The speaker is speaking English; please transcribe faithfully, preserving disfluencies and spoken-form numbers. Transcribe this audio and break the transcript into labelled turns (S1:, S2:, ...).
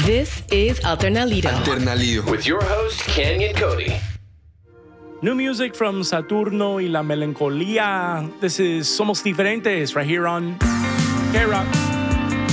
S1: This is Alternalido.
S2: Alternalido.
S3: With your host, Kenny and Cody.
S4: New music from Saturno y La Melancolía. This is Somos Diferentes right here on K-Rock.